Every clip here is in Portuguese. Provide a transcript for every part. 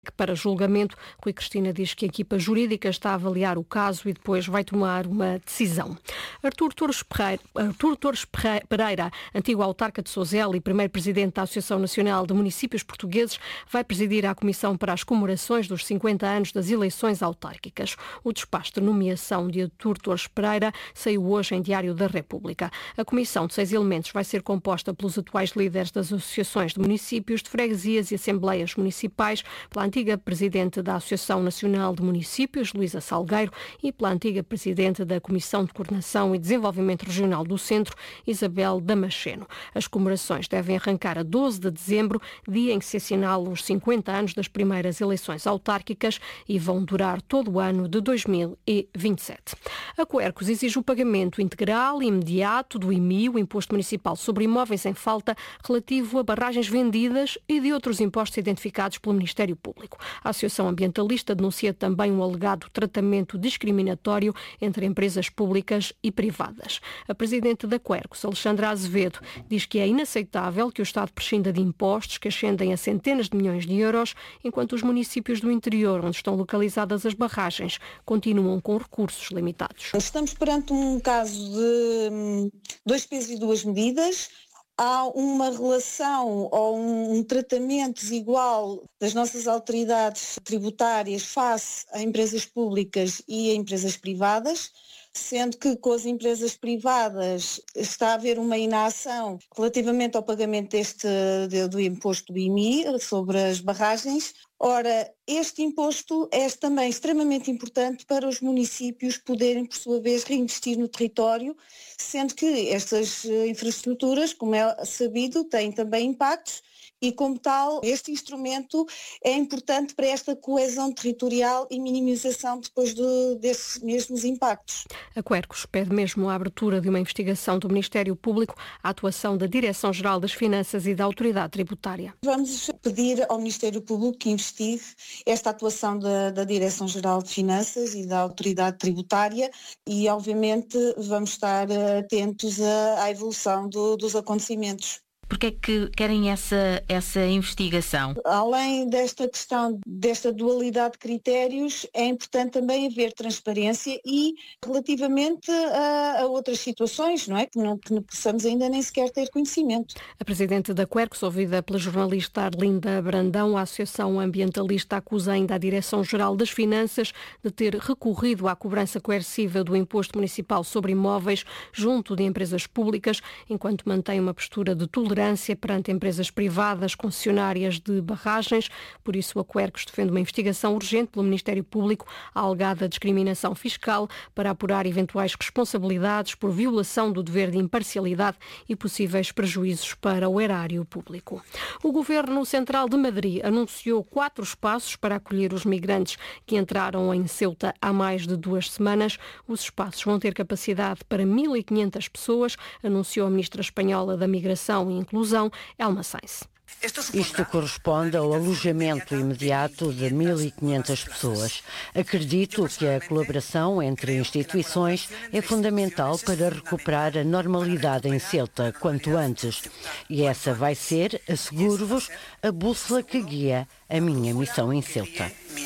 para julgamento. Rui Cristina diz que a equipa jurídica está a avaliar o caso e depois vai tomar uma decisão. Artur Torres Pereira, antigo autarca de Sozela e primeiro presidente da Associação Nacional de Municípios Portugueses, vai presidir a Comissão para as comemorações dos 50 anos das eleições autárquicas. O despacho de nomeação de Artur Torres Pereira saiu hoje em Diário da República. A comissão de 6 elementos vai ser composta pelos atuais líderes das associações de municípios, de freguesias e assembleias municipais, pela antiga presidente da Associação Nacional de Municípios, Luísa Salgueiro, e pela antiga presidente da Comissão de Coordenação e Desenvolvimento Regional do Centro, Isabel Damasceno. As comemorações devem arrancar a 12 de dezembro, dia em que se assinalam os 50 anos das primeiras eleições autárquicas, e vão durar todo o ano de 2027. A Quercus exige o pagamento integral e imediato do IMI, o Imposto Municipal sobre Imóveis em Falta, relativo a barragens vendidas e de outros impostos identificados pelo Ministério Público. A Associação Ambientalista denuncia também um alegado tratamento discriminatório entre empresas públicas e privadas. A presidente da Quercus, Alexandra Azevedo, diz que é inaceitável que o Estado prescinda de impostos que ascendem a centenas de milhões de euros, enquanto os municípios do interior, onde estão localizadas as barragens, continuam com recursos limitados. Estamos perante um caso de dois pesos e duas medidas. Há uma relação ou um tratamento desigual das nossas autoridades tributárias face a empresas públicas e a empresas privadas, sendo que com as empresas privadas está a haver uma inação relativamente ao pagamento do imposto do IMI sobre as barragens. Ora, este imposto é também extremamente importante para os municípios poderem, por sua vez, reinvestir no território, sendo que estas infraestruturas, como é sabido, têm também impactos e, como tal, este instrumento é importante para esta coesão territorial e minimização depois desses mesmos impactos. A Quercus pede mesmo a abertura de uma investigação do Ministério Público à atuação da Direção-Geral das Finanças e da Autoridade Tributária. Vamos pedir ao Ministério Público que investigue esta atuação da Direção-Geral de Finanças e da Autoridade Tributária e, obviamente, vamos estar atentos à evolução dos acontecimentos. Porque é que querem essa investigação? Além desta questão, desta dualidade de critérios, é importante também haver transparência e relativamente a outras situações, não é? Que não possamos ainda nem sequer ter conhecimento. A presidente da Quercus, ouvida pela jornalista Arlinda Brandão, a Associação Ambientalista acusa ainda a Direção-Geral das Finanças de ter recorrido à cobrança coerciva do Imposto Municipal sobre Imóveis junto de empresas públicas, enquanto mantém uma postura de tolerância perante empresas privadas concessionárias de barragens. Por isso, a Quercus defende uma investigação urgente pelo Ministério Público à alegada discriminação fiscal para apurar eventuais responsabilidades por violação do dever de imparcialidade e possíveis prejuízos para o erário público. O Governo Central de Madrid anunciou 4 espaços para acolher os migrantes que entraram em Ceuta há mais de 2 semanas. Os espaços vão ter capacidade para 1.500 pessoas, anunciou a ministra espanhola da Migração e Inclusão, Elma Sainz. Isto corresponde ao alojamento imediato de 1.500 pessoas. Acredito que a colaboração entre instituições é fundamental para recuperar a normalidade em Ceuta quanto antes. E essa vai ser, asseguro-vos, a bússola que guia a minha missão em Ceuta.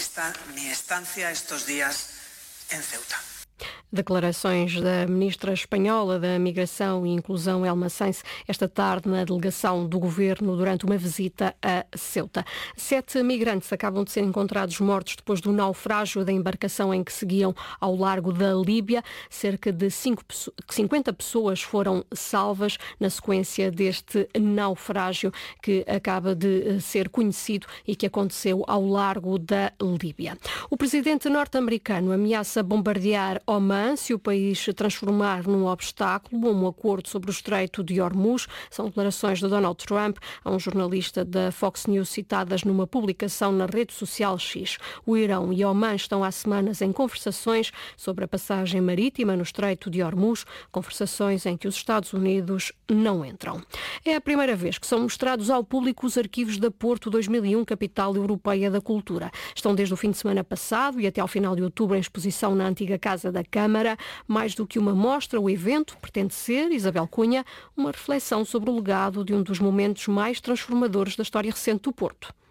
Declarações da ministra espanhola da Migração e Inclusão, Elma Sainz, esta tarde na delegação do Governo durante uma visita a Ceuta. 7 migrantes acabam de ser encontrados mortos depois do naufrágio da embarcação em que seguiam ao largo da Líbia. Cerca de 50 pessoas foram salvas na sequência deste naufrágio que acaba de ser conhecido e que aconteceu ao largo da Líbia. O presidente norte-americano ameaça bombardear Oman se o país se transformar num obstáculo um acordo sobre o Estreito de Hormuz. São declarações de Donald Trump a um jornalista da Fox News citadas numa publicação na rede social X. O Irão e Oman estão há semanas em conversações sobre a passagem marítima no Estreito de Hormuz, conversações em que os Estados Unidos não entram. É a primeira vez que são mostrados ao público os arquivos da Porto 2001, capital europeia da cultura. Estão desde o fim de semana passado e até ao final de outubro em exposição na antiga Casa da Câmara. Mais do que uma mostra, o evento pretende ser, Isabel Cunha, uma reflexão sobre o legado de um dos momentos mais transformadores da história recente do Porto.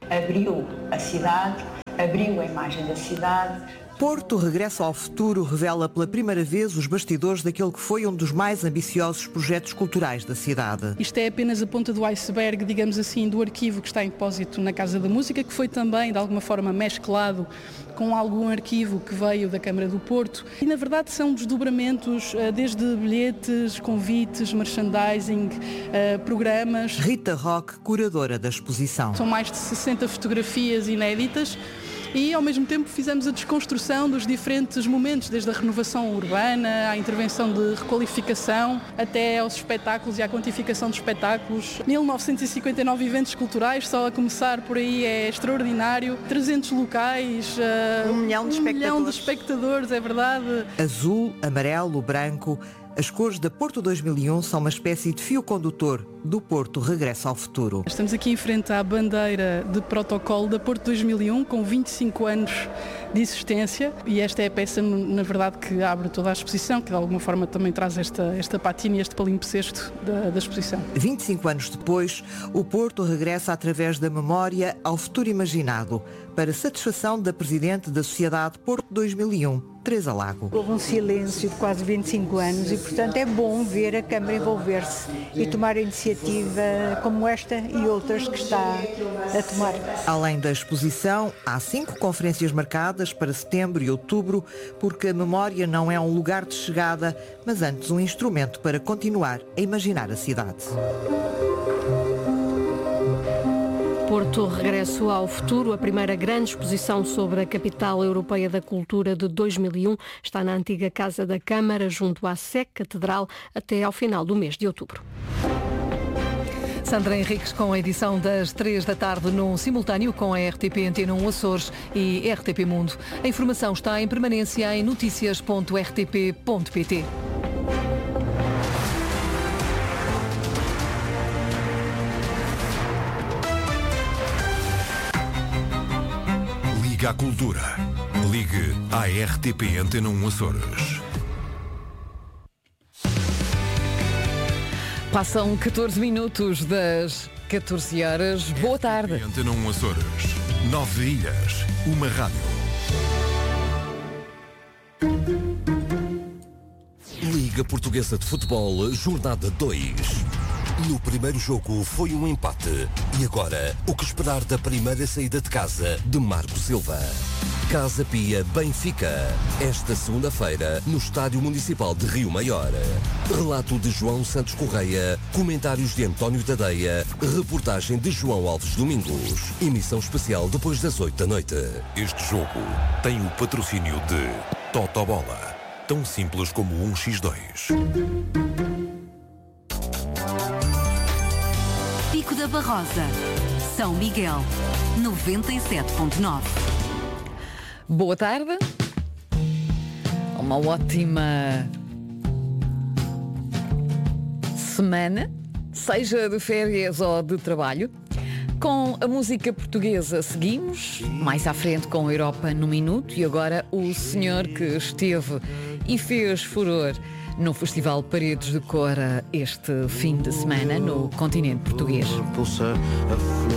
abriu a cidade, abriu a imagem da cidade. Porto Regresso ao Futuro revela pela primeira vez os bastidores daquele que foi um dos mais ambiciosos projetos culturais da cidade. Isto é apenas a ponta do iceberg, digamos assim, do arquivo que está em depósito na Casa da Música, que foi também, de alguma forma, mesclado com algum arquivo que veio da Câmara do Porto. E, na verdade, são desdobramentos desde bilhetes, convites, merchandising, programas. Rita Roque, curadora da exposição. São mais de 60 fotografias inéditas. E, ao mesmo tempo, fizemos a desconstrução dos diferentes momentos, desde a renovação urbana, à intervenção de requalificação, até aos espetáculos e à quantificação de espetáculos. 1959 eventos culturais, só a começar por aí é extraordinário. 300 locais, 1 milhão de espectadores. 1 milhão de espectadores, é verdade. Azul, amarelo, branco. As cores da Porto 2001 são uma espécie de fio condutor do Porto Regresso ao Futuro. Estamos aqui em frente à bandeira de protocolo da Porto 2001, com 25 anos de existência, e esta é a peça, na verdade, que abre toda a exposição, que de alguma forma também traz esta patina e este palimpsesto da exposição. 25 anos depois, o Porto regressa através da memória ao futuro imaginado, para satisfação da Presidente da Sociedade Porto 2001, Teresa Lago. Houve um silêncio de quase 25 anos e, portanto, é bom ver a Câmara envolver-se e tomar a iniciativa como esta e outras que está a tomar. Além da exposição, há 5 conferências marcadas para setembro e outubro, porque a memória não é um lugar de chegada, mas antes um instrumento para continuar a imaginar a cidade. Porto Regresso ao Futuro, a primeira grande exposição sobre a capital europeia da cultura de 2001, está na antiga Casa da Câmara, junto à SEC Catedral, até ao final do mês de outubro. Sandra Henriques com a edição das 3 da tarde num simultâneo com a RTP Antena 1 Açores e RTP Mundo. A informação está em permanência em noticias.rtp.pt. Liga à Cultura. Ligue à RTP Antena 1 Açores. Passam 14 minutos das 14 horas. Boa tarde. Antena 1 Açores. 9 ilhas. Uma rádio. Liga Portuguesa de Futebol, jornada 2. No primeiro jogo foi um empate. E agora, o que esperar da primeira saída de casa de Marco Silva? Casa Pia Benfica, esta segunda-feira, no Estádio Municipal de Rio Maior. Relato de João Santos Correia, comentários de António Tadeia, reportagem de João Alves Domingos. Emissão especial depois das 8 da noite. Este jogo tem o patrocínio de Totobola, tão simples como 1x2. Pico da Barrosa, São Miguel, 97.9. Boa tarde. Uma ótima semana, seja de férias ou de trabalho. Com a música portuguesa seguimos, mais à frente com a Europa no Minuto, e agora o senhor que esteve e fez furor no Festival Paredes de Cora este fim de semana no continente português.